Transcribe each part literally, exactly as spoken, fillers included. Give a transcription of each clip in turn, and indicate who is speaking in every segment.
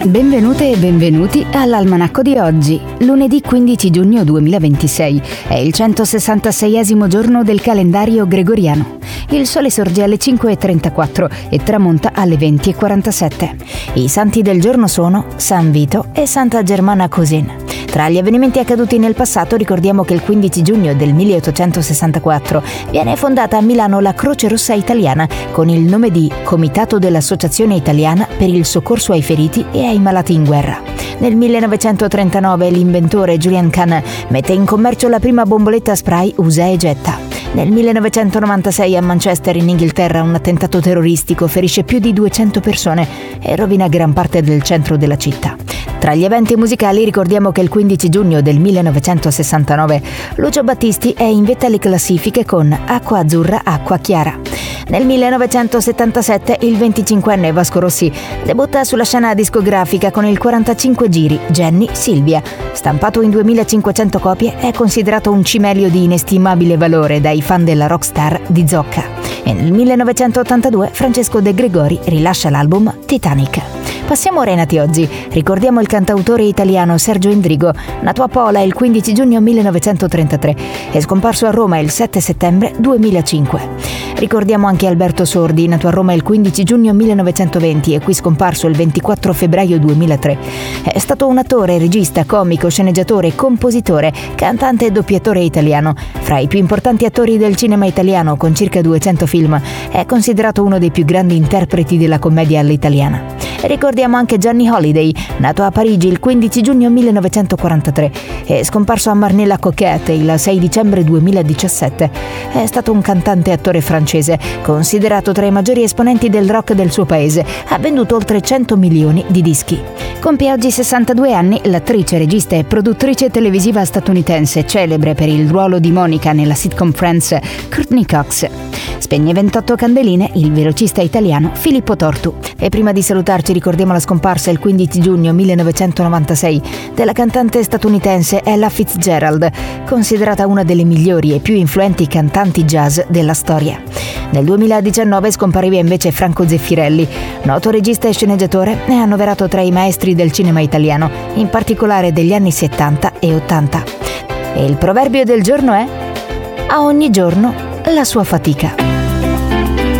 Speaker 1: Benvenute e benvenuti all'Almanacco di oggi, lunedì quindici giugno duemilaventisei. È il centosessantaseiesimo giorno del calendario gregoriano. Il sole sorge alle cinque e trentaquattro e tramonta alle venti e quarantasette. I santi del giorno sono San Vito e Santa Germana Cousin. Tra gli avvenimenti accaduti nel passato ricordiamo che il quindici giugno del milleottocentosessantaquattro viene fondata a Milano la Croce Rossa Italiana con il nome di Comitato dell'Associazione Italiana per il Soccorso ai Feriti e ai Malati in Guerra. Nel millenovecentotrentanove l'inventore Julian Cahn mette in commercio la prima bomboletta spray usa e getta. Nel millenovecentonovantasei a Manchester, in Inghilterra, un attentato terroristico ferisce più di duecento persone e rovina gran parte del centro della città. Tra gli eventi musicali ricordiamo che il quindici giugno del millenovecentosessantanove Lucio Battisti è in vetta alle classifiche con Acqua Azzurra, Acqua Chiara. Nel millenovecentosettantasette il venticinquenne Vasco Rossi debutta sulla scena discografica con il quarantacinque giri Jenny Silvia. Stampato in duemilacinquecento copie, è considerato un cimelio di inestimabile valore dai fan della rockstar di Zocca. E nel millenovecentottantadue Francesco De Gregori rilascia l'album Titanic. Passiamo ora ai nati oggi. Ricordiamo il cantautore italiano Sergio Endrigo, nato a Pola il quindici giugno millenovecentotrentatré e scomparso a Roma il sette settembre duemilacinque. Ricordiamo anche Alberto Sordi, nato a Roma il quindici giugno millenovecentoventi e qui scomparso il ventiquattro febbraio duemilatré. È stato un attore, regista, comico, sceneggiatore, compositore, cantante e doppiatore italiano. Fra i più importanti attori del cinema italiano, con circa duecento film, è considerato uno dei più grandi interpreti della commedia all'italiana. Ricordiamo anche Johnny Hallyday, nato a Parigi il quindici giugno millenovecentoquarantatré e scomparso a Marnay-la-Coquette il sei dicembre duemiladiciassette. È stato un cantante e attore francese, considerato tra i maggiori esponenti del rock del suo paese. Ha venduto oltre cento milioni di dischi. Compie oggi sessantadue anni l'attrice, regista e produttrice televisiva statunitense, celebre per il ruolo di Monica nella sitcom Friends, Courtney Cox. Spegne ventotto candeline il velocista italiano Filippo Tortu. E prima di salutarci ricordiamo la scomparsa il quindici giugno millenovecentonovantasei della cantante statunitense Ella Fitzgerald, considerata una delle migliori e più influenti cantanti jazz della storia. Nel duemiladiciannove scompariva invece Franco Zeffirelli, noto regista e sceneggiatore, è annoverato tra i maestri del cinema italiano, in particolare degli anni settanta e ottanta. E il proverbio del giorno è: a ogni giorno la sua fatica.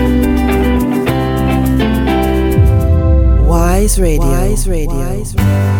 Speaker 2: Wise Radio. Wise Radio. Wise Radio.